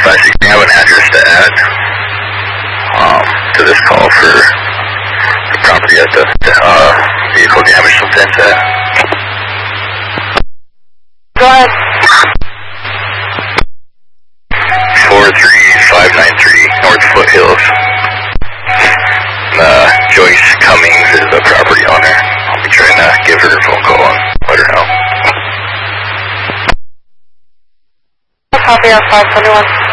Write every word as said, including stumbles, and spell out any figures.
five six, you have an address to add um, to this call for the property at the uh, vehicle damage substance at? Go ahead. four three five nine three North Foothills. Uh, Joyce Cummings is the property owner. I'll be trying to give her a phone call and let her know. Copy on five twenty-one.